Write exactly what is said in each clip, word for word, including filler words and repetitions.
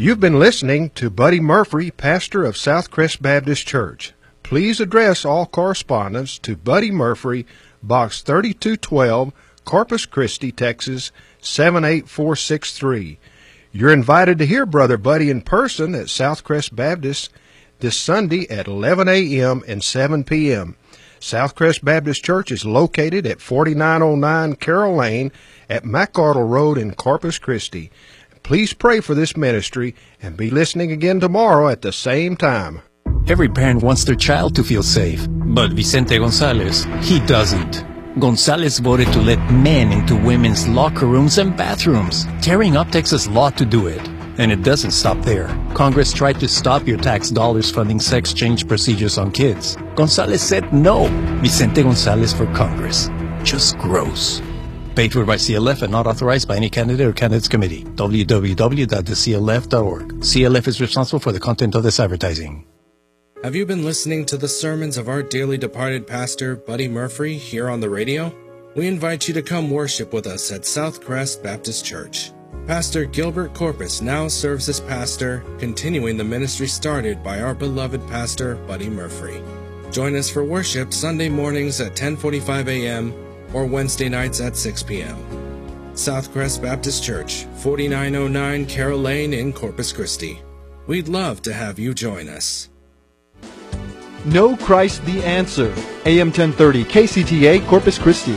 You've been listening to Buddy Murphy, pastor of Southcrest Baptist Church. Please address all correspondence to Buddy Murphy, Box thirty-two twelve, Corpus Christi, Texas, seven eight four six three. You're invited to hear Brother Buddy in person at Southcrest Baptist this Sunday at eleven a.m. and seven p.m. Southcrest Baptist Church is located at forty-nine oh nine Carroll Lane at McArdle Road in Corpus Christi. Please pray for this ministry and be listening again tomorrow at the same time. Every parent wants their child to feel safe, but Vicente Gonzalez, he doesn't. Gonzalez voted to let men into women's locker rooms and bathrooms, tearing up Texas law to do it. And it doesn't stop there. Congress tried to stop your tax dollars funding sex change procedures on kids. Gonzalez said no. Vicente Gonzalez for Congress. Just gross. Paid for by C L F and not authorized by any candidate or candidates committee. w w w dot the c l f dot org. C L F is responsible for the content of this advertising. Have you been listening to the sermons of our dearly departed pastor, Buddy Murphy, here on the radio? We invite you to come worship with us at Southcrest Baptist Church. Pastor Gilbert Corpus now serves as pastor, continuing the ministry started by our beloved pastor, Buddy Murphy. Join us for worship Sunday mornings at ten forty-five a.m. or Wednesday nights at six p.m. Southcrest Baptist Church, forty-nine oh nine Carroll Lane in Corpus Christi. We'd love to have you join us. Know Christ the Answer, A M ten thirty, K C T A, Corpus Christi.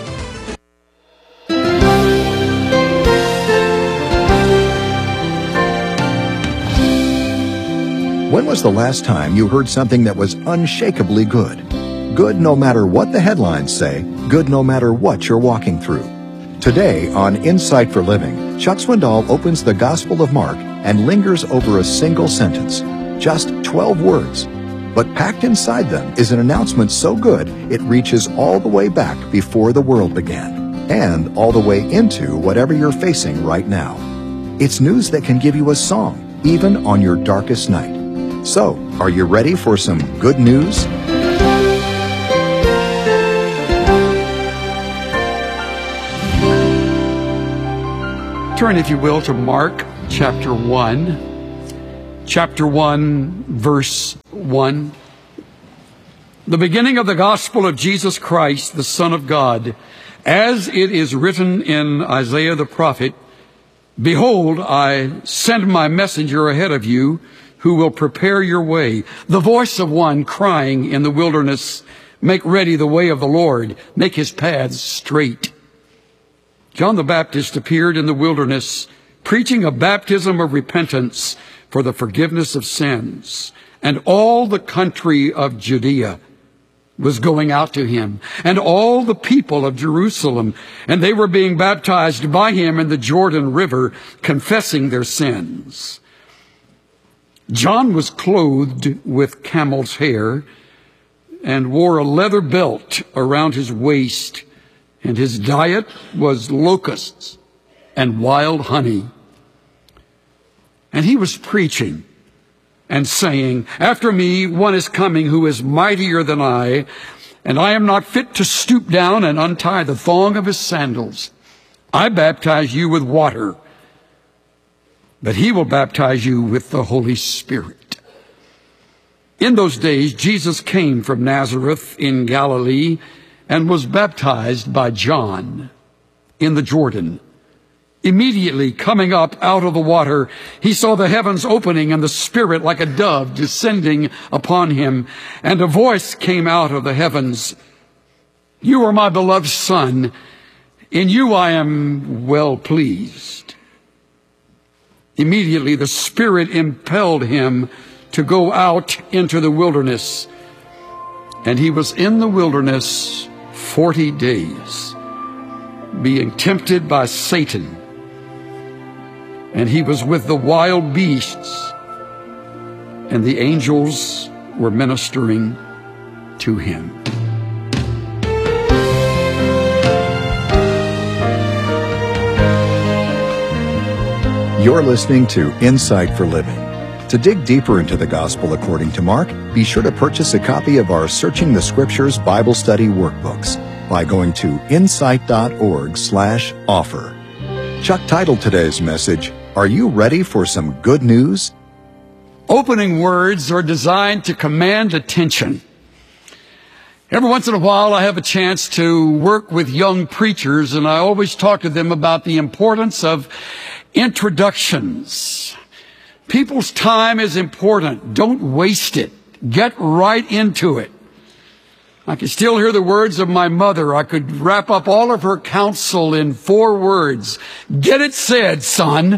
When was the last time you heard something that was unshakably good? Good no matter what the headlines say, good no matter what you're walking through. Today on Insight for Living, Chuck Swindoll opens the Gospel of Mark and lingers over a single sentence, just twelve words. But packed inside them is an announcement so good it reaches all the way back before the world began, and all the way into whatever you're facing right now. It's news that can give you a song, even on your darkest night. So, are you ready for some good news? Turn, if you will, to Mark chapter one. Chapter one, verse one. The beginning of the gospel of Jesus Christ, the Son of God, as it is written in Isaiah the prophet, "Behold, I send my messenger ahead of you, who will prepare your way. The voice of one crying in the wilderness, make ready the way of the Lord, make his paths straight." John the Baptist appeared in the wilderness, preaching a baptism of repentance for the forgiveness of sins. And all the country of Judea was going out to him, and all the people of Jerusalem, and they were being baptized by him in the Jordan River, confessing their sins. John was clothed with camel's hair and wore a leather belt around his waist, and his diet was locusts and wild honey. And he was preaching and saying, "After me one is coming who is mightier than I, and I am not fit to stoop down and untie the thong of his sandals. I baptize you with water, but he will baptize you with the Holy Spirit." In those days, Jesus came from Nazareth in Galilee and was baptized by John in the Jordan. Immediately coming up out of the water, he saw the heavens opening and the Spirit like a dove descending upon him. And a voice came out of the heavens, "You are my beloved Son, in you I am well pleased." Immediately the Spirit impelled him to go out into the wilderness. And he was in the wilderness forty days, being tempted by Satan. And he was with the wild beasts, and the angels were ministering to him. You're listening to Insight for Living. To dig deeper into the Gospel according to Mark, be sure to purchase a copy of our Searching the Scriptures Bible Study workbooks by going to insight dot org slash offer. Chuck titled today's message, Are You Ready for Some Good News? Opening words are designed to command attention. Every once in a while, I have a chance to work with young preachers, and I always talk to them about the importance of introductions. People's time is important. Don't waste it. Get right into it. I can still hear the words of my mother. I could wrap up all of her counsel in four words. Get it said, son.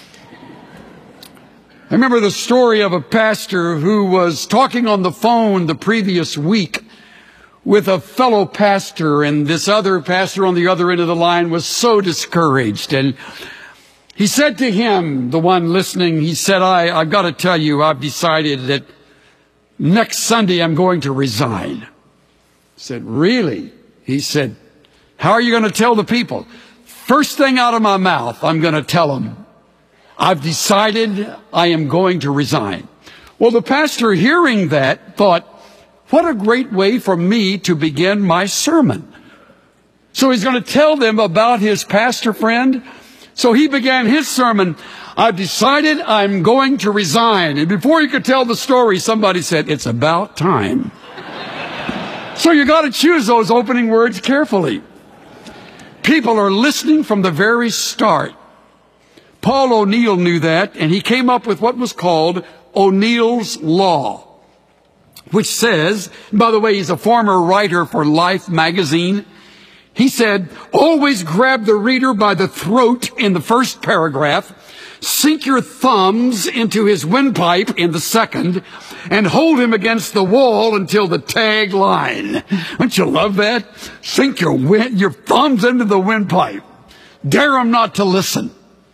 I remember the story of a pastor who was talking on the phone the previous week with a fellow pastor, and this other pastor on the other end of the line was so discouraged. And he said to him, the one listening, he said, I, I've got to tell you, I've decided that next Sunday I'm going to resign. I said, really? He said, how are you going to tell the people? First thing out of my mouth, I'm going to tell them, I've decided I am going to resign. Well, the pastor hearing that thought, what a great way for me to begin my sermon. So he's going to tell them about his pastor friend. So he began his sermon, I've decided I'm going to resign. And before he could tell the story, somebody said, it's about time. So you got to choose those opening words carefully. People are listening from the very start. Paul O'Neill knew that, and he came up with what was called O'Neill's Law, which says, by the way, he's a former writer for Life magazine. He said, always grab the reader by the throat in the first paragraph, sink your thumbs into his windpipe in the second, and hold him against the wall until the tag line. Don't you love that? Sink your wind, your thumbs into the windpipe. Dare him not to listen.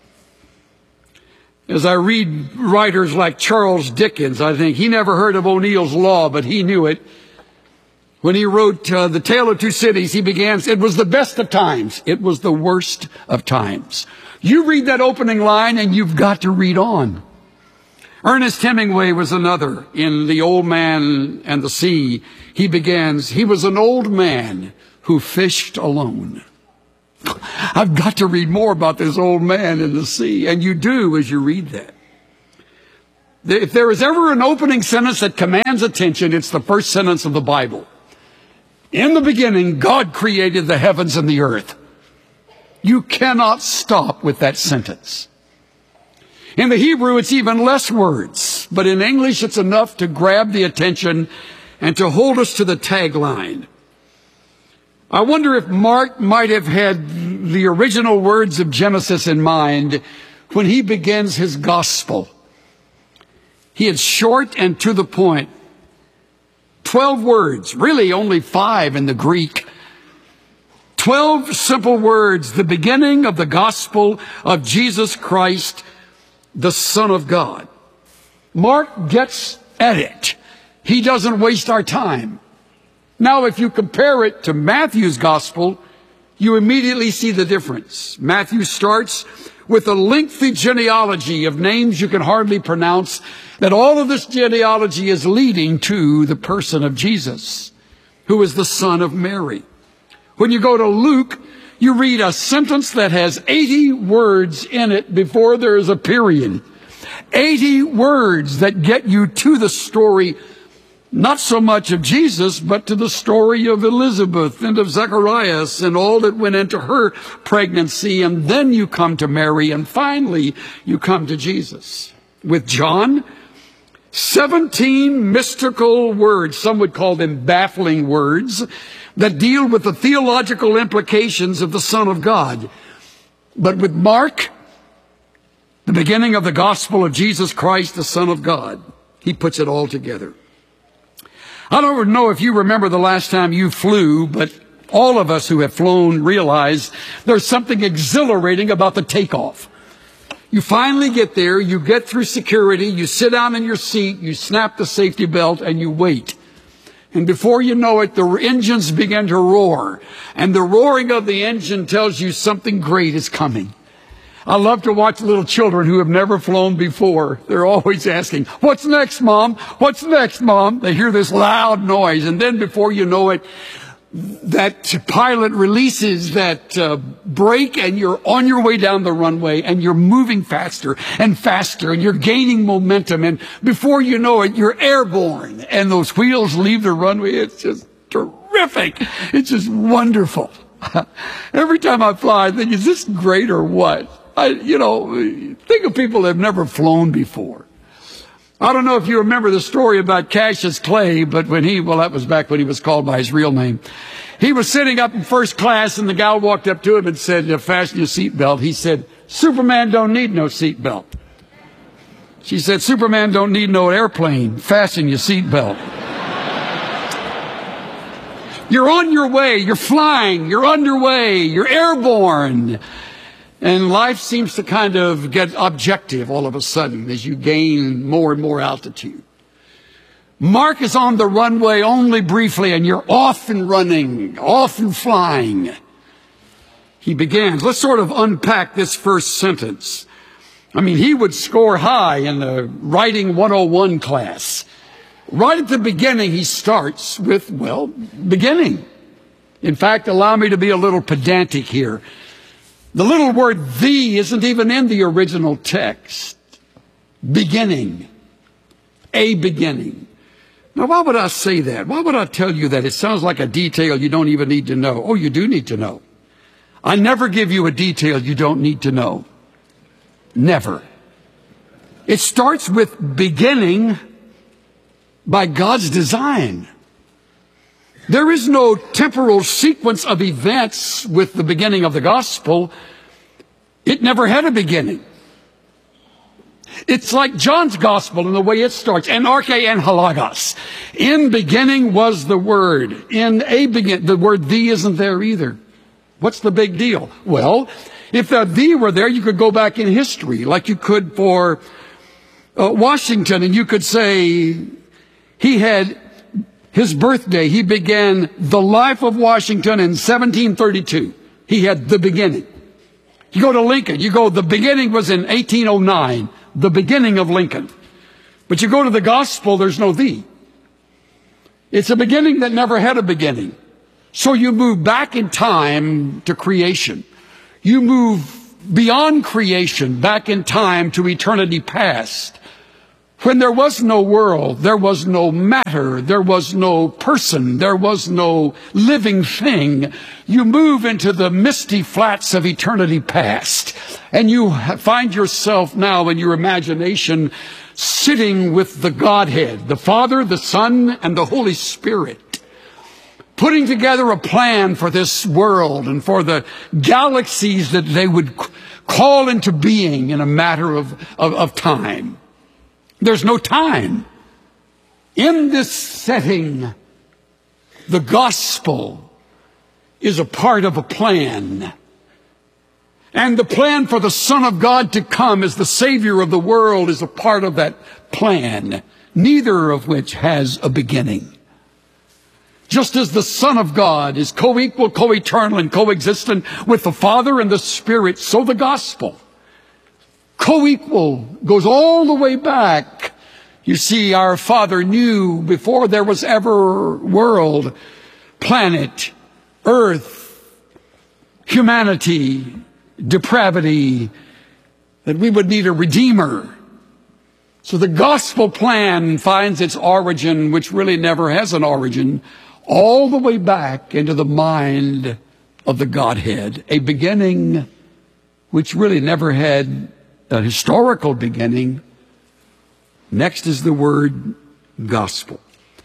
As I read writers like Charles Dickens, I think he never heard of O'Neill's Law, but he knew it. When he wrote uh, The Tale of Two Cities, he began, it was the best of times. It was the worst of times. You read that opening line and you've got to read on. Ernest Hemingway was another. In The Old Man and the Sea, he begins, he was an old man who fished alone. I've got to read more about this old man in the sea. And you do as you read that. If there is ever an opening sentence that commands attention, it's the first sentence of the Bible. In the beginning, God created the heavens and the earth. You cannot stop with that sentence. In the Hebrew, it's even less words, but in English, it's enough to grab the attention and to hold us to the tagline. I wonder if Mark might have had the original words of Genesis in mind when he begins his gospel. He is short and to the point. Twelve words, really only five in the Greek. Twelve simple words, the beginning of the gospel of Jesus Christ, the Son of God. Mark gets at it. He doesn't waste our time. Now, if you compare it to Matthew's gospel, you immediately see the difference. Matthew starts with a lengthy genealogy of names you can hardly pronounce, that all of this genealogy is leading to the person of Jesus, who is the son of Mary. When you go to Luke, you read a sentence that has eighty words in it before there is a period. eighty words that get you to the story, not so much of Jesus, but to the story of Elizabeth and of Zacharias and all that went into her pregnancy. And then you come to Mary, and finally you come to Jesus. With John, seventeen mystical words, some would call them baffling words, that deal with the theological implications of the Son of God. But with Mark, the beginning of the gospel of Jesus Christ, the Son of God, he puts it all together. I don't know if you remember the last time you flew, but all of us who have flown realize there's something exhilarating about the takeoff. You finally get there, you get through security, you sit down in your seat, you snap the safety belt, and you wait. And before you know it, the engines begin to roar. And the roaring of the engine tells you something great is coming. I love to watch little children who have never flown before. They're always asking, what's next, Mom? What's next, Mom? They hear this loud noise. And then before you know it, that pilot releases that uh, brake, and you're on your way down the runway, and you're moving faster and faster, and you're gaining momentum, and before you know it, you're airborne, and those wheels leave the runway. It's just terrific. It's just wonderful. Every time I fly, I think, is this great or what? I, you know, think of people that have never flown before. I don't know if you remember the story about Cassius Clay, but when he, well, that was back when he was called by his real name. He was sitting up in first class, and the gal walked up to him and said, fasten your seatbelt. He said, Superman don't need no seatbelt. She said, Superman don't need no airplane. Fasten your seatbelt. You're on your way. You're flying. You're underway. You're airborne. And life seems to kind of get objective all of a sudden as you gain more and more altitude. Mark is on the runway only briefly, and you're off and running, off and flying. He begins. Let's sort of unpack this first sentence. I mean, he would score high in the Writing one oh one class. Right at the beginning, he starts with, well, beginning. In fact, allow me to be a little pedantic here. The little word "the" isn't even in the original text. Beginning. A beginning. Now, why would I say that? Why would I tell you that? It sounds like a detail you don't even need to know. Oh, you do need to know. I never give you a detail you don't need to know. Never. It starts with beginning by God's design. There is no temporal sequence of events with the beginning of the gospel. It never had a beginning. It's like John's gospel in the way it starts. En arche en halagos. In beginning was the Word. In a begin, the word "the" isn't there either. What's the big deal? Well, if the "the" were there, you could go back in history, like you could for uh, Washington, and you could say he had his birthday. He began the life of Washington in seventeen thirty-two. He had the beginning. You go to Lincoln, you go, the beginning was in eighteen oh nine, the beginning of Lincoln. But you go to the gospel, there's no "the." It's a beginning that never had a beginning. So you move back in time to creation. You move beyond creation, back in time to eternity past. When there was no world, there was no matter, there was no person, there was no living thing. You move into the misty flats of eternity past, and you find yourself now in your imagination sitting with the Godhead, the Father, the Son, and the Holy Spirit, putting together a plan for this world and for the galaxies that they would call into being in a matter of, of, of time. There's no time. In this setting, the gospel is a part of a plan. And the plan for the Son of God to come as the Savior of the world is a part of that plan, neither of which has a beginning. Just as the Son of God is co-equal, co-eternal, and co-existent with the Father and the Spirit, so the gospel, co-equal, goes all the way back. You see, our Father knew before there was ever world, planet, earth, humanity, depravity, that we would need a Redeemer. So the gospel plan finds its origin, which really never has an origin, all the way back into the mind of the Godhead, a beginning which really never had a historical beginning. Next is the word gospel.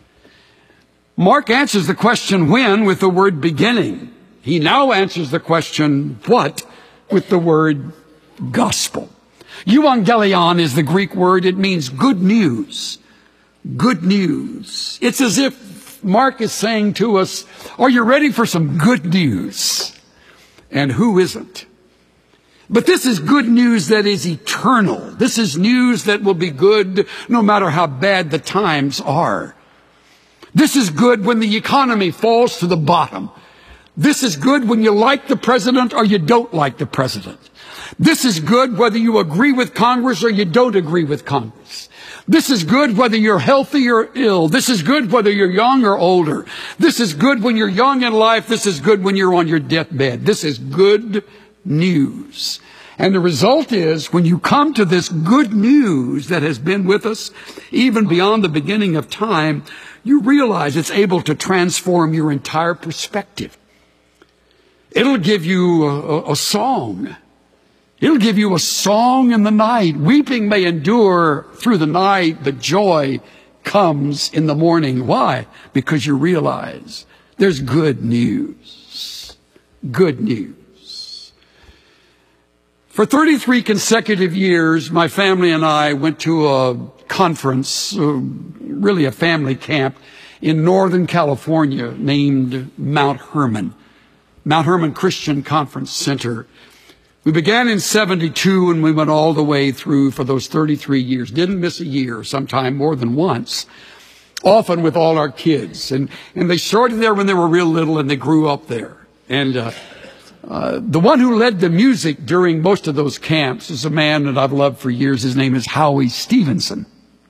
Mark answers the question when with the word beginning. He now answers the question what with the word gospel. Euangelion is the Greek word. It means good news. Good news. It's as if Mark is saying to us, are you ready for some good news? And who isn't? But this is good news that is eternal. This is news that will be good no matter how bad the times are. This is good when the economy falls to the bottom. This is good when you like the president or you don't like the president. This is good whether you agree with Congress or you don't agree with Congress. This is good whether you're healthy or ill. This is good whether you're young or older. This is good when you're young in life. This is good when you're on your deathbed. This is good news. And the result is, when you come to this good news that has been with us even beyond the beginning of time, you realize it's able to transform your entire perspective. It'll give you a, a song. It'll give you a song in the night. Weeping may endure through the night, but joy comes in the morning. Why? Because you realize there's good news. Good news. For thirty-three consecutive years, my family and I went to a conference, uh, really a family camp, in Northern California named Mount Hermon. Mount Hermon Christian Conference Center. We began in seventy-two and we went all the way through for those thirty-three years. Didn't miss a year, sometime more than once. Often with all our kids. And, and they started there when they were real little and they grew up there. And uh, uh, the one who led the music during most of those camps is a man that I've loved for years. His name is Howie Stevenson.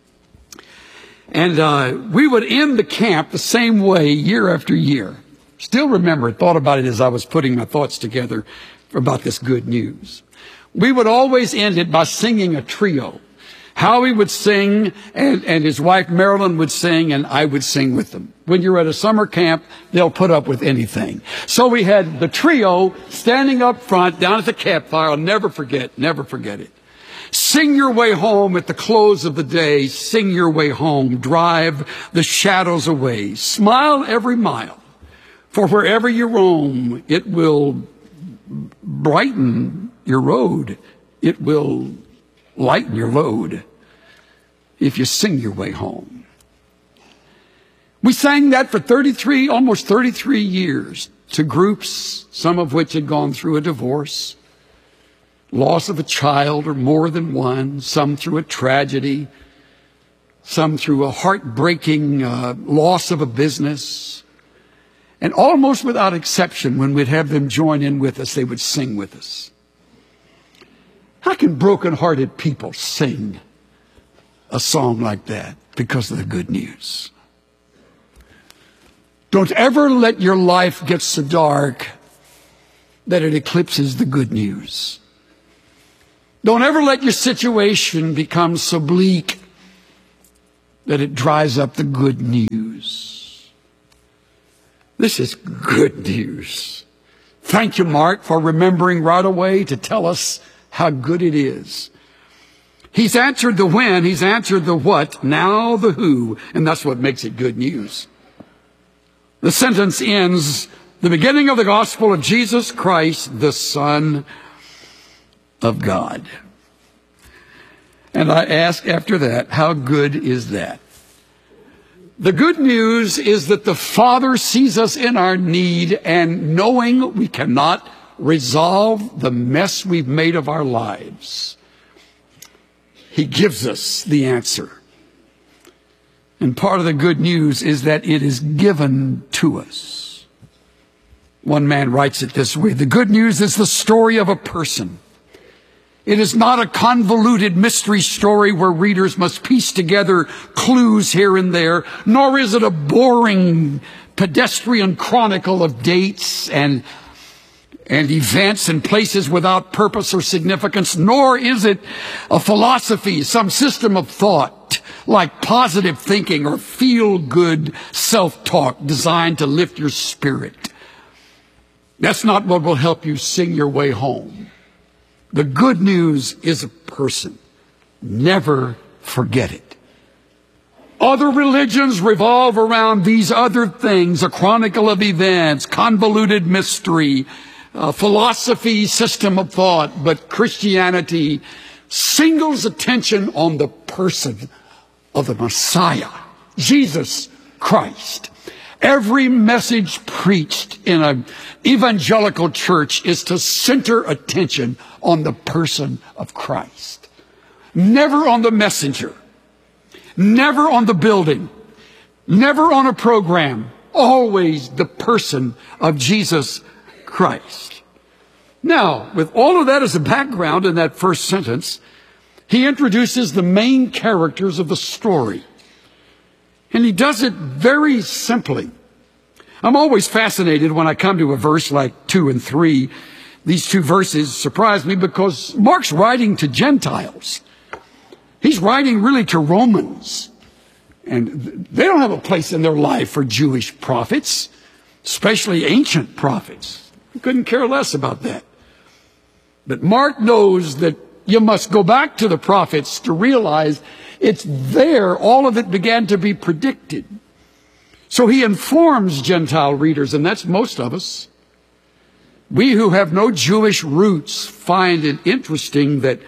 And uh, we would end the camp the same way year after year. Still remember it, thought about it as I was putting my thoughts together about this good news. We would always end it by singing a trio. Howie would sing, and, and his wife Marilyn would sing, and I would sing with them. When you're at a summer camp, they'll put up with anything. So we had the trio standing up front, down at the campfire. I'll never forget, never forget it. Sing your way home at the close of the day. Sing your way home. Drive the shadows away. Smile every mile. For wherever you roam, it will brighten your road. It will lighten your load if you sing your way home. We sang that for thirty-three, almost thirty-three years to groups, some of which had gone through a divorce, loss of a child or more than one, some through a tragedy, some through a heartbreaking uh, loss of a business. And almost without exception, when we'd have them join in with us, they would sing with us. How can broken-hearted people sing a song like that? Because of the good news. Don't ever let your life get so dark that it eclipses the good news. Don't ever let your situation become so bleak that it dries up the good news. This is good news. Thank you, Mark, for remembering right away to tell us how good it is. He's answered the when, he's answered the what, now the who, and that's what makes it good news. The sentence ends, the beginning of the gospel of Jesus Christ, the Son of God. And I ask after that, how good is that? The good news is that the Father sees us in our need, and knowing we cannot resolve the mess we've made of our lives, He gives us the answer. And part of the good news is that it is given to us. One man writes it this way: the good news is the story of a person. It is not a convoluted mystery story where readers must piece together clues here and there, nor is it a boring pedestrian chronicle of dates and, and events and places without purpose or significance, nor is it a philosophy, some system of thought like positive thinking or feel-good self-talk designed to lift your spirit. That's not what will help you sing your way home. The good news is a person. Never forget it. Other religions revolve around these other things: a chronicle of events, convoluted mystery, uh, philosophy, system of thought. But Christianity singles attention on the person of the Messiah, Jesus Christ. Every message preached in an evangelical church is to center attention on the person of Christ. Never on the messenger. Never on the building. Never on a program. Always the person of Jesus Christ. Now, with all of that as a background in that first sentence, he introduces the main characters of the story. And he does it very simply. I'm always fascinated when I come to a verse like two and three. These two verses surprise me because Mark's writing to Gentiles. He's writing really to Romans. And they don't have a place in their life for Jewish prophets, especially ancient prophets. He couldn't care less about that. But Mark knows that you must go back to the prophets to realize it's there all of it began to be predicted. So he informs Gentile readers, and that's most of us. We who have no Jewish roots find it interesting that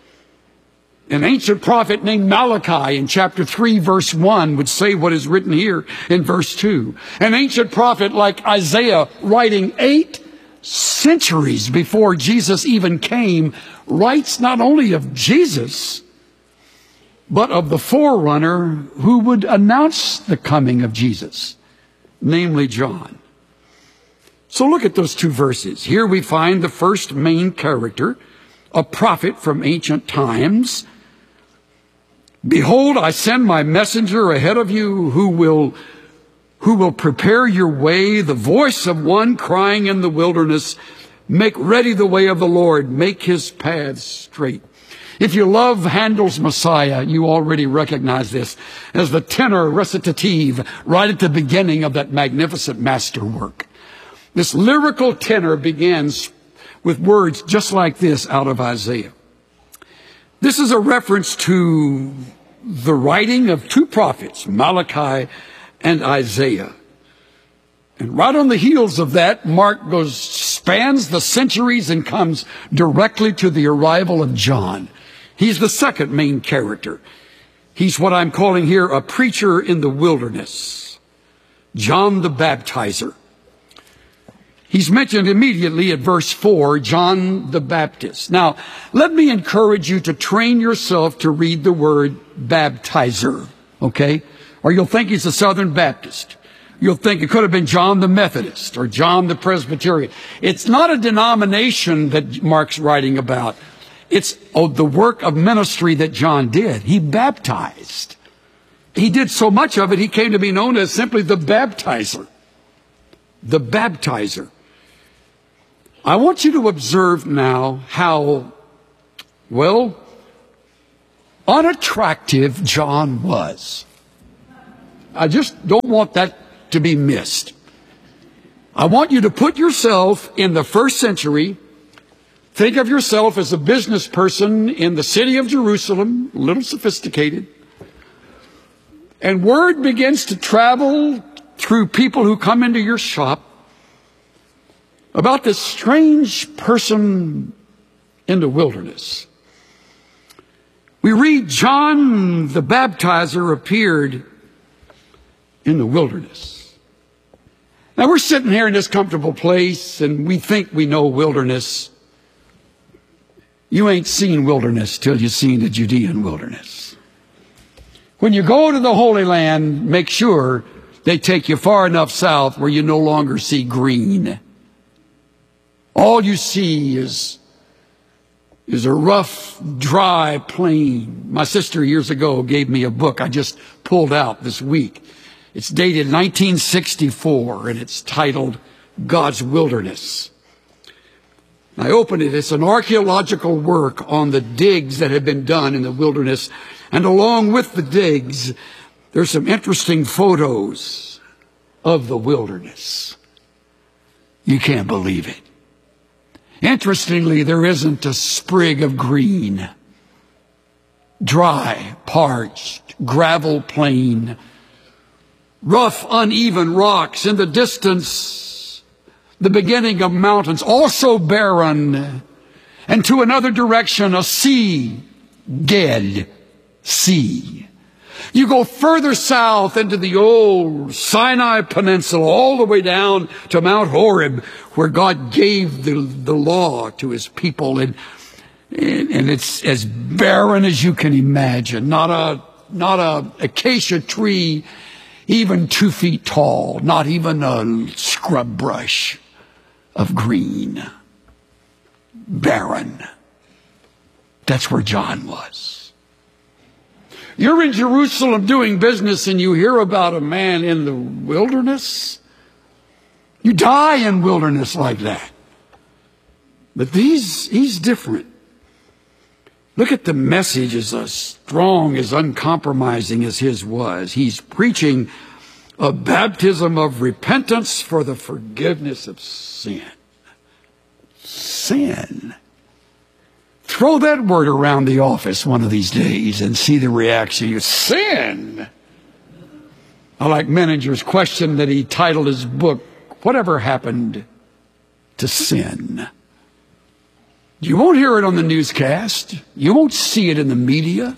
an ancient prophet named Malachi in chapter three, verse one would say what is written here in verse two. An ancient prophet like Isaiah, writing eight centuries before Jesus even came, writes not only of Jesus, but of the forerunner who would announce the coming of Jesus, namely John. So look at those two verses. Here we find the first main character, a prophet from ancient times. Behold, I send my messenger ahead of you who will, who will prepare your way, the voice of one crying in the wilderness, make ready the way of the Lord, make his paths straight. If you love Handel's Messiah, you already recognize this as the tenor recitative right at the beginning of that magnificent masterwork. This lyrical tenor begins with words just like this out of Isaiah. This is a reference to the writing of two prophets, Malachi and Isaiah. And right on the heels of that, Mark goes, spans the centuries and comes directly to the arrival of John. He's the second main character. He's what I'm calling here a preacher in the wilderness. John the Baptizer. He's mentioned immediately at verse four, John the Baptist. Now, let me encourage you to train yourself to read the word baptizer, okay? Or you'll think he's a Southern Baptist. You'll think it could have been John the Methodist or John the Presbyterian. It's not a denomination that Mark's writing about. It's oh, the work of ministry that John did. He baptized. He did so much of it, he came to be known as simply the baptizer. The baptizer. I want you to observe now how, well, unattractive John was. I just don't want that to be missed. I want you to put yourself in the first century. Think of yourself as a business person in the city of Jerusalem, a little sophisticated. And word begins to travel through people who come into your shop about this strange person in the wilderness. We read John the Baptizer appeared in the wilderness. Now we're sitting here in this comfortable place and we think we know wilderness. You ain't seen wilderness till you've seen the Judean wilderness. When you go to the Holy Land, make sure they take you far enough south where you no longer see green. All you see is, is a rough, dry plain. My sister years ago gave me a book I just pulled out this week. It's dated nineteen sixty-four, and it's titled God's Wilderness. I opened it. It's an archaeological work on the digs that have been done in the wilderness. And along with the digs, there's some interesting photos of the wilderness. You can't believe it. Interestingly, there isn't a sprig of green. Dry, parched, gravel plain. Rough, uneven rocks. In the distance, the beginning of mountains, also barren. And to another direction, a sea, dead sea. You go further south into the old Sinai Peninsula, all the way down to Mount Horeb, where God gave the, the law to his people. And, and, and it's as barren as you can imagine. Not a, not a acacia tree even two feet tall, not even a scrub brush of green. barren. That's where John was. You're in Jerusalem doing business and you hear about a man in the wilderness. You die in wilderness like that. But these, he's different. Look at the message, as strong, as uncompromising as his was. He's preaching a baptism of repentance for the forgiveness of sin. Sin. Throw that word around the office one of these days and see the reaction. You sin. I like Menninger's question that he titled his book, Whatever Happened to Sin? You won't hear it on the newscast. You won't see it in the media.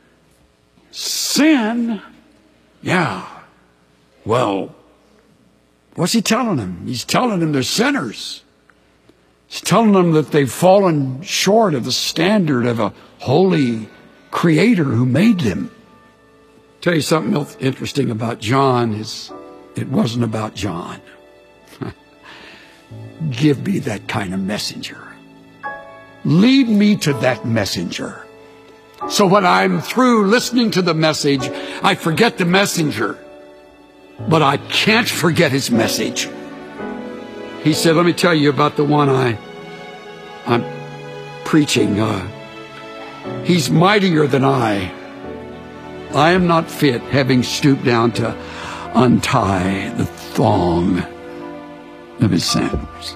Sin? Yeah. Well, what's he telling them? He's telling them they're sinners. He's telling them that they've fallen short of the standard of a holy creator who made them. I'll tell you something else interesting about John is it wasn't about John. Give me that kind of messenger. Lead me to that messenger. So when I'm through listening to the message, I forget the messenger, but I can't forget his message. He said, let me tell you about the one I, I'm preaching. Uh, he's mightier than I. I am not fit, having stooped down to untie the thong of his sandals.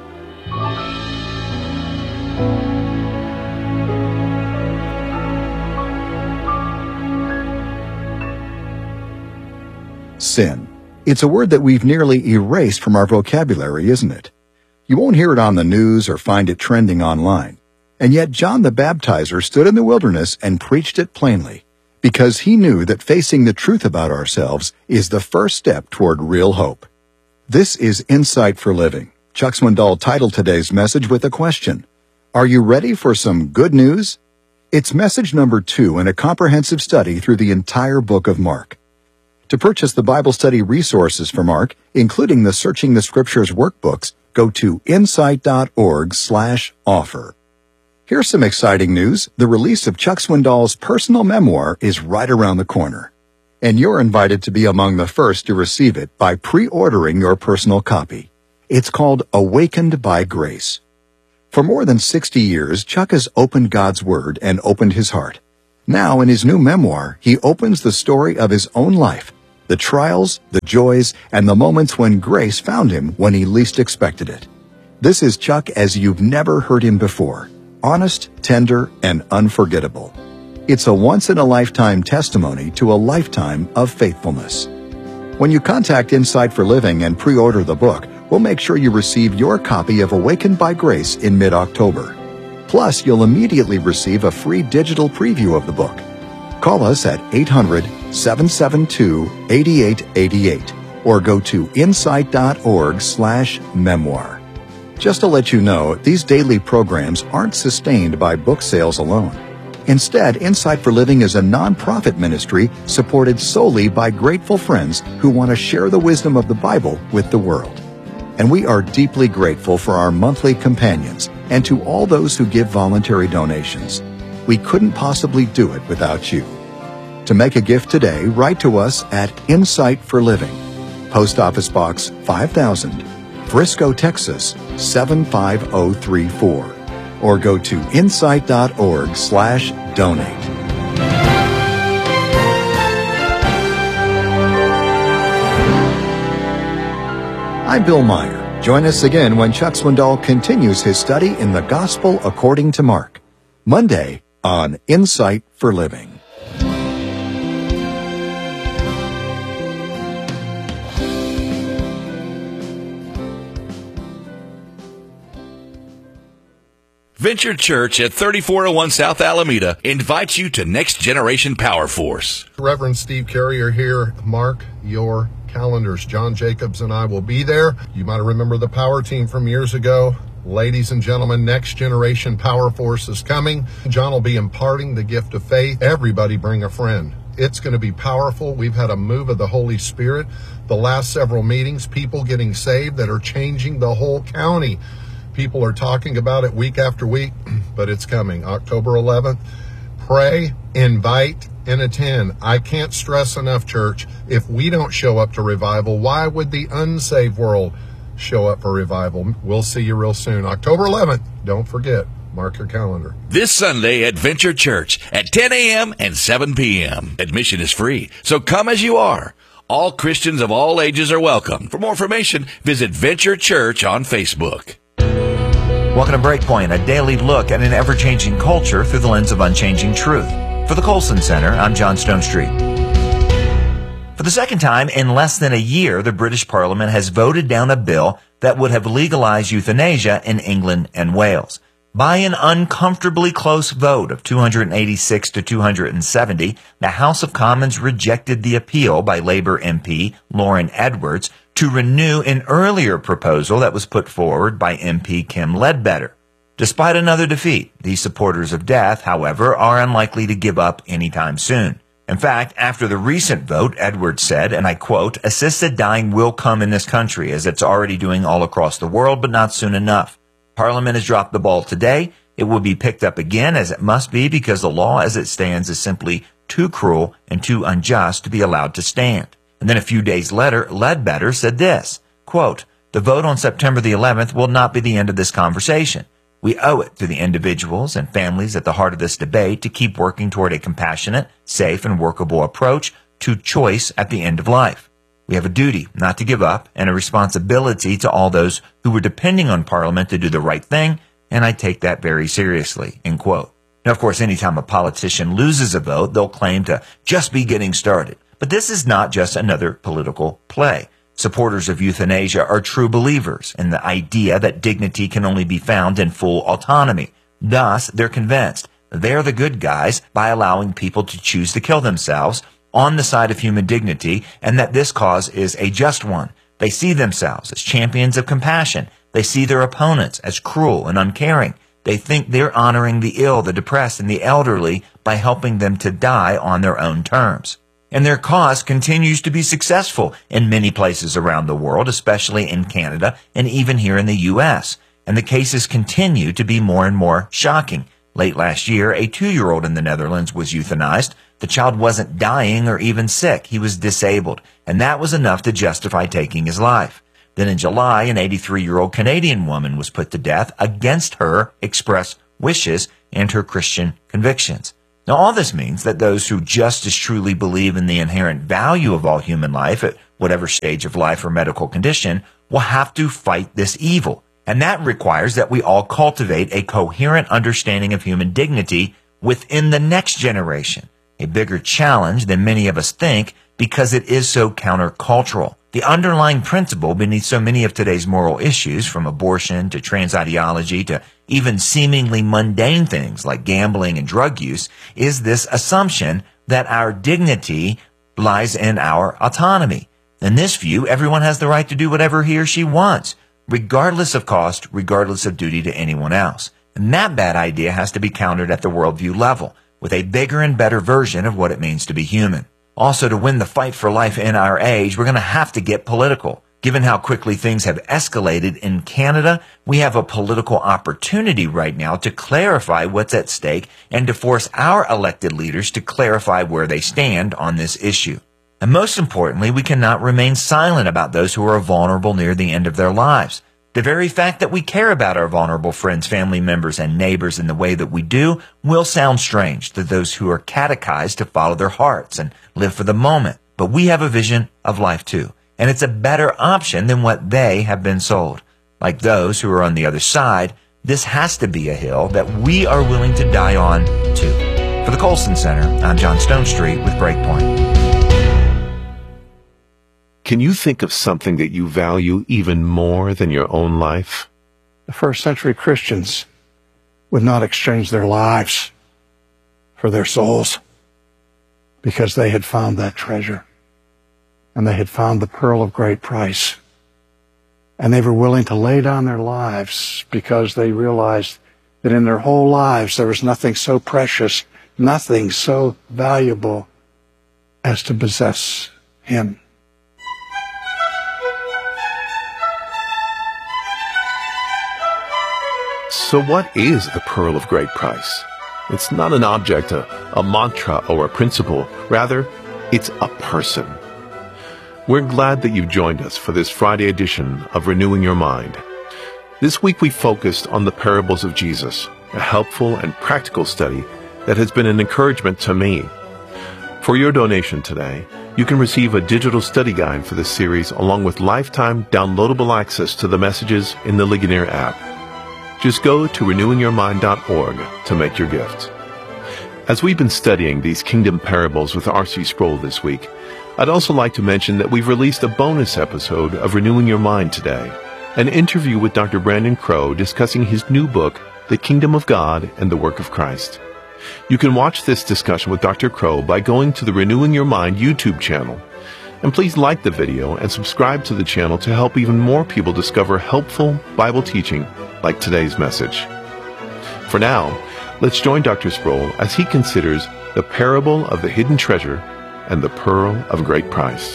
Sin. It's a word that we've nearly erased from our vocabulary, isn't it? You won't hear it on the news or find it trending online. And yet John the Baptizer stood in the wilderness and preached it plainly, because he knew that facing the truth about ourselves is the first step toward real hope. This is Insight for Living. Chuck Swindoll titled today's message with a question. Are you ready for some good news? It's message number two in a comprehensive study through the entire book of Mark. To purchase the Bible study resources for Mark, including the Searching the Scriptures workbooks, go to insight.org slash offer. Here's some exciting news. The release of Chuck Swindoll's personal memoir is right around the corner. And you're invited to be among the first to receive it by pre-ordering your personal copy. It's called Awakened by Grace. For more than sixty years, Chuck has opened God's Word and opened his heart. Now, in his new memoir, he opens the story of his own life, the trials, the joys, and the moments when grace found him when he least expected it. This is Chuck as you've never heard him before, honest, tender, and unforgettable. It's a once-in-a-lifetime testimony to a lifetime of faithfulness. When you contact Insight for Living and pre-order the book, we'll make sure you receive your copy of Awakened by Grace in mid-October. Plus, you'll immediately receive a free digital preview of the book. Call us at eight hundred, seven seven two, eight eight eight eight or go to insight.org slash memoir. Just to let you know, these daily programs aren't sustained by book sales alone. Instead, Insight for Living is a nonprofit ministry supported solely by grateful friends who want to share the wisdom of the Bible with the world. And we are deeply grateful for our monthly companions and to all those who give voluntary donations. We couldn't possibly do it without you. To make a gift today, write to us at Insight for Living, Post Office Box five thousand, Frisco, Texas seven five zero three four, or go to insight.org slash donate. I'm Bill Meyer. Join us again when Chuck Swindoll continues his study in the Gospel according to Mark, Monday on Insight for Living. Venture Church at thirty-four oh one South Alameda invites you to Next Generation Power Force. Reverend Steve Carrier here. Mark your calendars. John Jacobs and I will be there. You might remember the power team from years ago. Ladies and gentlemen, Next Generation Power Force is coming. John will be imparting the gift of faith. Everybody bring a friend. It's going to be powerful. We've had a move of the Holy Spirit. The last several meetings, people getting saved that are changing the whole county. People are talking about it week after week, but it's coming. October eleventh. Pray, invite, and attend. I can't stress enough, church, if we don't show up to revival, why would the unsaved world show up for revival? We'll see you real soon. October eleventh, don't forget. Mark your calendar. This Sunday at Venture Church at ten a.m. and seven p.m. Admission is free, so come as you are. All Christians of all ages are welcome. For more information, visit Venture Church on Facebook. Welcome to Breakpoint, a daily look at an ever-changing culture through the lens of unchanging truth. For the Colson Center, I'm John Stonestreet. For the second time in less than a year, the British Parliament has voted down a bill that would have legalized euthanasia in England and Wales. By an uncomfortably close vote of two hundred eighty-six to two hundred seventy, the House of Commons rejected the appeal by Labour M P Lauren Edwards to renew an earlier proposal that was put forward by M P Kim Ledbetter. Despite another defeat, these supporters of death, however, are unlikely to give up anytime soon. In fact, after the recent vote, Edwards said, and I quote, "Assisted dying will come in this country, as it's already doing all across the world, but not soon enough. Parliament has dropped the ball today. It will be picked up again, as it must be, because the law as it stands is simply too cruel and too unjust to be allowed to stand." And then a few days later, Ledbetter said this, quote, "The vote on September the eleventh will not be the end of this conversation. We owe it to the individuals and families at the heart of this debate to keep working toward a compassionate, safe, and workable approach to choice at the end of life. We have a duty not to give up and a responsibility to all those who were depending on Parliament to do the right thing, and I take that very seriously," end quote. Now, of course, anytime a politician loses a vote, they'll claim to just be getting started. But this is not just another political play. Supporters of euthanasia are true believers in the idea that dignity can only be found in full autonomy. Thus, they're convinced they're the good guys by allowing people to choose to kill themselves on the side of human dignity, and that this cause is a just one. They see themselves as champions of compassion. They see their opponents as cruel and uncaring. They think they're honoring the ill, the depressed, and the elderly by helping them to die on their own terms. And their cause continues to be successful in many places around the world, especially in Canada and even here in the U S. And the cases continue to be more and more shocking. Late last year, a two-year-old in the Netherlands was euthanized. The child wasn't dying or even sick. He was disabled, and that was enough to justify taking his life. Then in July, an eighty-three-year-old Canadian woman was put to death against her express wishes and her Christian convictions. Now, all this means that those who just as truly believe in the inherent value of all human life at whatever stage of life or medical condition will have to fight this evil. And that requires that we all cultivate a coherent understanding of human dignity within the next generation. A bigger challenge than many of us think because it is so countercultural. The underlying principle beneath so many of today's moral issues, from abortion to trans ideology to even seemingly mundane things like gambling and drug use, is this assumption that our dignity lies in our autonomy. In this view, everyone has the right to do whatever he or she wants, regardless of cost, regardless of duty to anyone else. And that bad idea has to be countered at the worldview level with a bigger and better version of what it means to be human. Also, to win the fight for life in our age, we're going to have to get political. Given how quickly things have escalated in Canada, we have a political opportunity right now to clarify what's at stake and to force our elected leaders to clarify where they stand on this issue. And most importantly, we cannot remain silent about those who are vulnerable near the end of their lives. The very fact that we care about our vulnerable friends, family members, and neighbors in the way that we do will sound strange to those who are catechized to follow their hearts and live for the moment. But we have a vision of life too, and it's a better option than what they have been sold. Like those who are on the other side, this has to be a hill that we are willing to die on too. For the Colson Center, I'm John Stonestreet with Breakpoint. Can you think of something that you value even more than your own life? The first century Christians would not exchange their lives for their souls because they had found that treasure and they had found the pearl of great price. And they were willing to lay down their lives because they realized that in their whole lives there was nothing so precious, nothing so valuable as to possess Him. So what is a pearl of great price? It's not an object, a, a mantra, or a principle. Rather, it's a person. We're glad that you've joined us for this Friday edition of Renewing Your Mind. This week we focused on the parables of Jesus, a helpful and practical study that has been an encouragement to me. For your donation today, you can receive a digital study guide for this series along with lifetime downloadable access to the messages in the Ligonier app. Just go to renewing your mind dot org to make your gift. As we've been studying these kingdom parables with R C Sproul this week, I'd also like to mention that we've released a bonus episode of Renewing Your Mind today, an interview with Doctor Brandon Crow discussing his new book, The Kingdom of God and the Work of Christ. You can watch this discussion with Doctor Crow by going to the Renewing Your Mind YouTube channel. And please like the video and subscribe to the channel to help even more people discover helpful Bible teaching like today's message. For now, let's join Doctor Sproul as he considers the parable of the hidden treasure and the pearl of great price.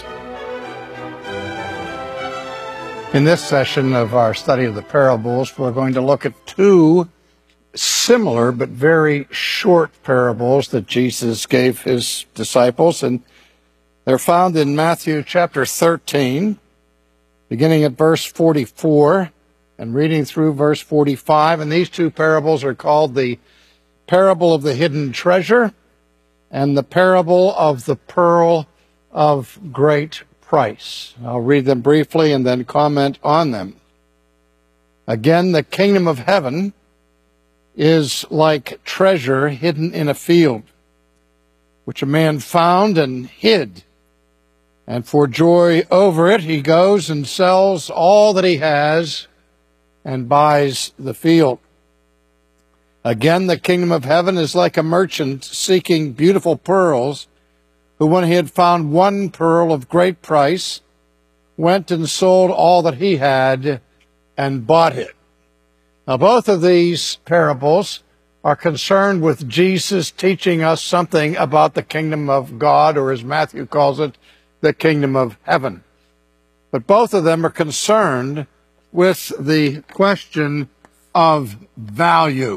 In this session of our study of the parables, we're going to look at two similar but very short parables that Jesus gave his disciples, and they're found in Matthew chapter thirteen, beginning at verse forty-four and reading through verse forty-five. And these two parables are called the parable of the hidden treasure and the parable of the pearl of great price. I'll read them briefly and then comment on them. Again, the kingdom of heaven is like treasure hidden in a field, which a man found and hid. And for joy over it, he goes and sells all that he has and buys the field. Again, the kingdom of heaven is like a merchant seeking beautiful pearls, who, when he had found one pearl of great price, went and sold all that he had and bought it. Now, both of these parables are concerned with Jesus teaching us something about the kingdom of God, or as Matthew calls it, the kingdom of heaven. But both of them are concerned with the question of value.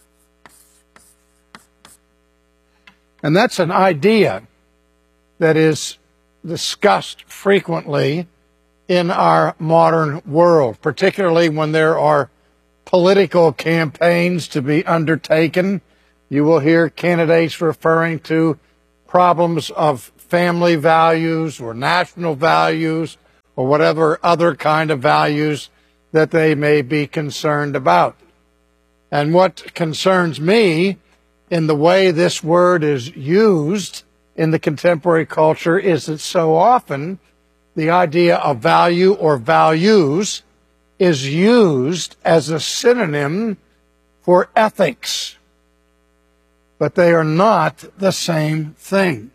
And that's an idea that is discussed frequently in our modern world, particularly when there are political campaigns to be undertaken. You will hear candidates referring to problems of family values or national values or whatever other kind of values that they may be concerned about. And what concerns me in the way this word is used in the contemporary culture is that so often the idea of value or values is used as a synonym for ethics. But they are not the same thing.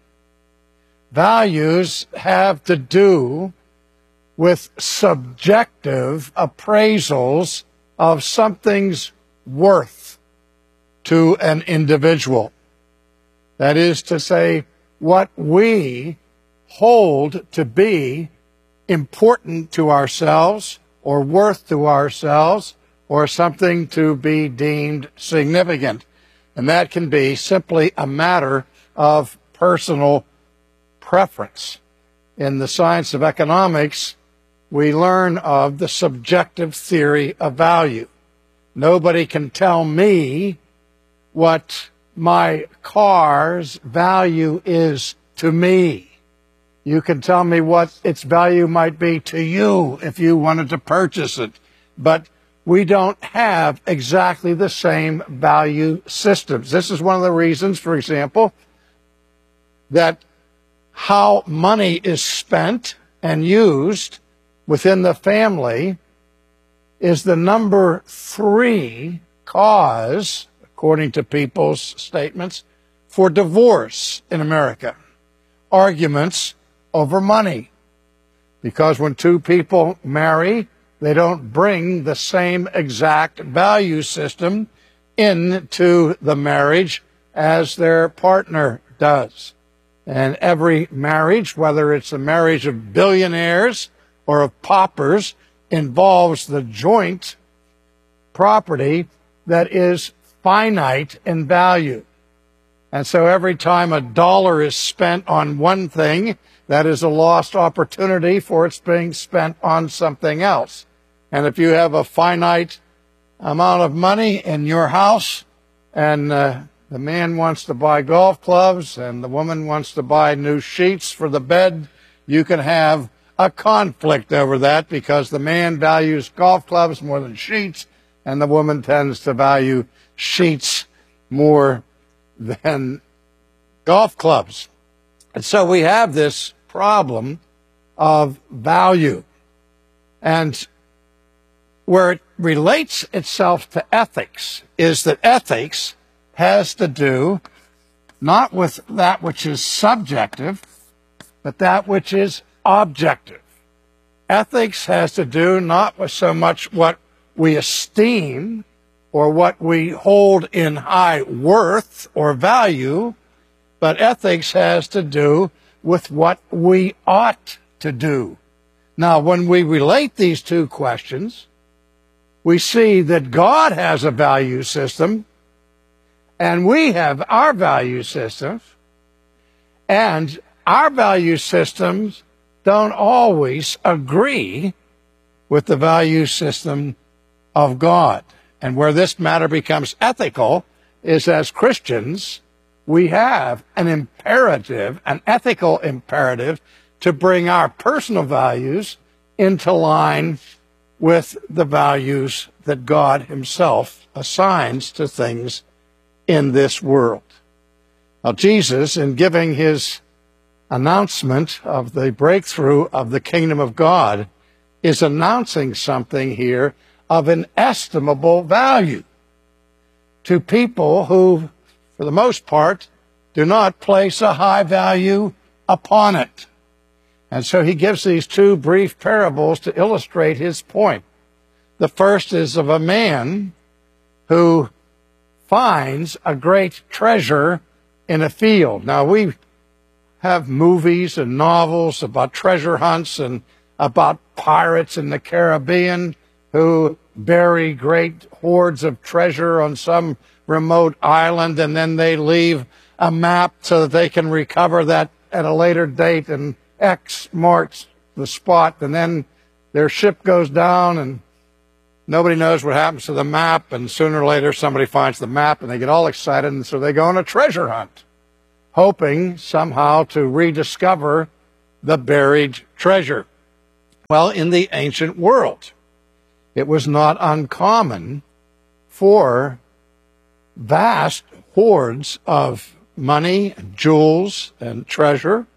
Values have to do with subjective appraisals of something's worth to an individual. That is to say, what we hold to be important to ourselves or worth to ourselves or something to be deemed significant. And that can be simply a matter of personal preference. In the science of economics, we learn of the subjective theory of value. Nobody can tell me what my car's value is to me. You can tell me what its value might be to you if you wanted to purchase it. But we don't have exactly the same value systems. This is one of the reasons, for example, that how money is spent and used within the family is the number three cause, according to people's statements, for divorce in America. Arguments over money. Because when two people marry, they don't bring the same exact value system into the marriage as their partner does. And every marriage, whether it's a marriage of billionaires or of paupers, involves the joint property that is finite in value. And so every time a dollar is spent on one thing, that is a lost opportunity for it's being spent on something else. And if you have a finite amount of money in your house, and uh, the man wants to buy golf clubs and the woman wants to buy new sheets for the bed, you can have a conflict over that because the man values golf clubs more than sheets, and the woman tends to value sheets more than golf clubs. And so we have this problem of value. And where it relates itself to ethics is that ethics has to do not with that which is subjective, but that which is objective. Ethics has to do not with so much what we esteem or what we hold in high worth or value, but ethics has to do with what we ought to do. Now, when we relate these two questions, we see that God has a value system, and we have our value systems, and our value systems don't always agree with the value system of God. And where this matter becomes ethical is as Christians, we have an imperative, an ethical imperative, to bring our personal values into line with the values that God himself assigns to things in this world. Now, Jesus, in giving his announcement of the breakthrough of the kingdom of God, is announcing something here of inestimable value to people who, for the most part, do not place a high value upon it. And so he gives these two brief parables to illustrate his point. The first is of a man who finds a great treasure in a field. Now, we have movies and novels about treasure hunts and about pirates in the Caribbean who bury great hoards of treasure on some remote island, and then they leave a map so that they can recover that at a later date, and X marks the spot, and then their ship goes down and nobody knows what happens to the map, and sooner or later somebody finds the map and they get all excited, and so they go on a treasure hunt, hoping somehow to rediscover the buried treasure. Well, in the ancient world, it was not uncommon for vast hoards of money, jewels, and treasure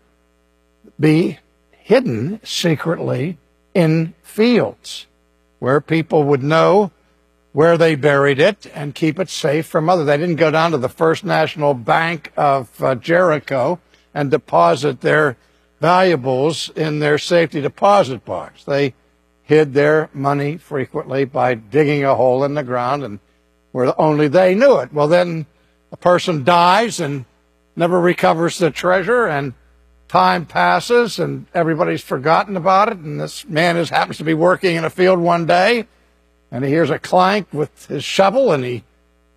be hidden secretly in fields where people would know where they buried it and keep it safe from others. They didn't go down to the First National Bank of uh, Jericho and deposit their valuables in their safety deposit box. They hid their money frequently by digging a hole in the ground, and where only they knew it. Well, then a person dies and never recovers the treasure, and time passes and everybody's forgotten about it, and this man is, happens to be working in a field one day, and he hears a clank with his shovel, and he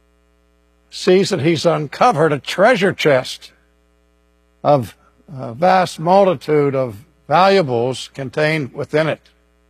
sees that he's uncovered a treasure chest of a vast multitude of valuables contained within it.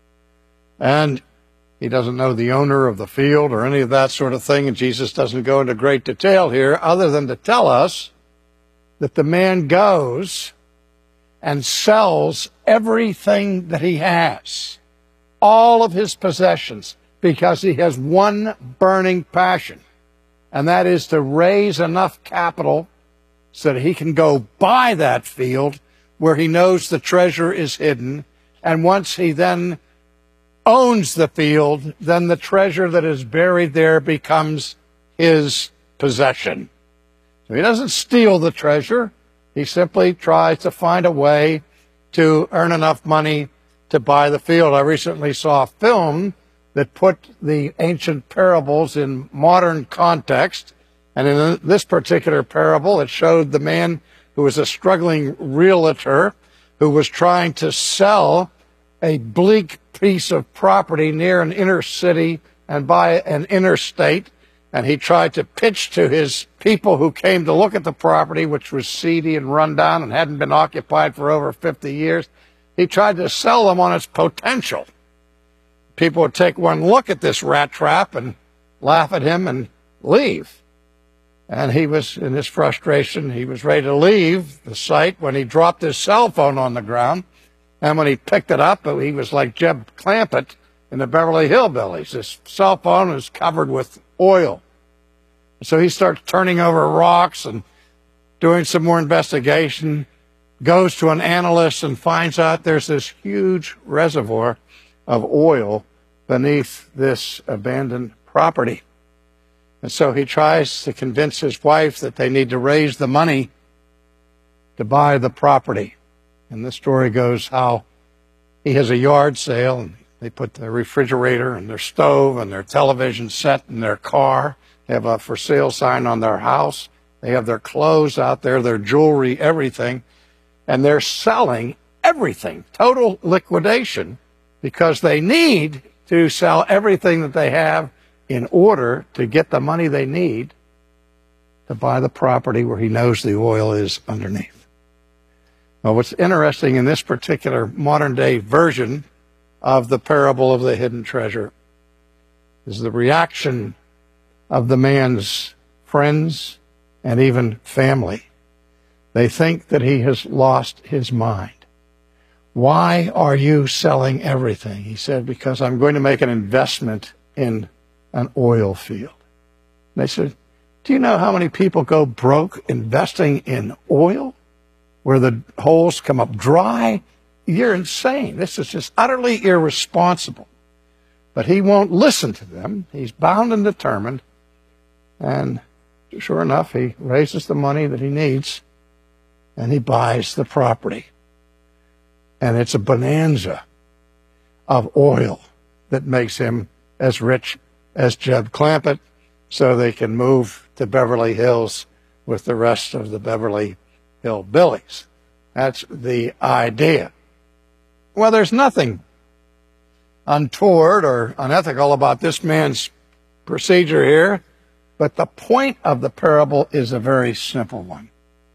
And he doesn't know the owner of the field or any of that sort of thing, and Jesus doesn't go into great detail here other than to tell us that the man goes and sells everything that he has, all of his possessions, because he has one burning passion, and that is to raise enough capital so that he can go buy that field where he knows the treasure is hidden, and once he then owns the field, then the treasure that is buried there becomes his possession. So he doesn't steal the treasure. He simply tries to find a way to earn enough money to buy the field. I recently saw a film that put the ancient parables in modern context. And in this particular parable, it showed the man who was a struggling realtor who was trying to sell a bleak piece of property near an inner city and buy an interstate. And he tried to pitch to his people who came to look at the property, which was seedy and run down and hadn't been occupied for over fifty years. He tried to sell them on its potential. People would take one look at this rat trap and laugh at him and leave. And he was, in his frustration, he was ready to leave the site when he dropped his cell phone on the ground. And when he picked it up, he was like Jeb Clampett in the Beverly Hillbillies. His cell phone was covered with oil. So he starts turning over rocks and doing some more investigation, goes to an analyst and finds out there's this huge reservoir of oil beneath this abandoned property. And so he tries to convince his wife that they need to raise the money to buy the property. And the story goes how he has a yard sale, and they put their refrigerator and their stove and their television set in their car. They have a for sale sign on their house. They have their clothes out there, their jewelry, everything. And they're selling everything, total liquidation, because they need to sell everything that they have in order to get the money they need to buy the property where he knows the oil is underneath. Now, what's interesting in this particular modern-day version of the parable of the hidden treasure is the reaction of the man's friends and even family. They think that he has lost his mind. Why are you selling everything? He said, because I'm going to make an investment in an oil field. And they said, do you know how many people go broke investing in oil where the holes come up dry? You're insane. This is just utterly irresponsible. But he won't listen to them. He's bound and determined. And sure enough, he raises the money that he needs and he buys the property. And it's a bonanza of oil that makes him as rich as Jeb Clampett, so they can move to Beverly Hills with the rest of the Beverly Hillbillies. That's the idea. Well, there's nothing untoward or unethical about this man's procedure here, but the point of the parable is a very simple one.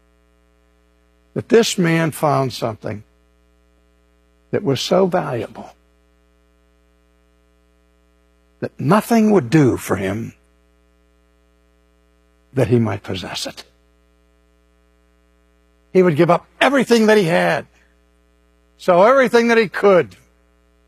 That this man found something that was so valuable that nothing would do for him that he might possess it. He would give up everything that he had, sell everything that he could,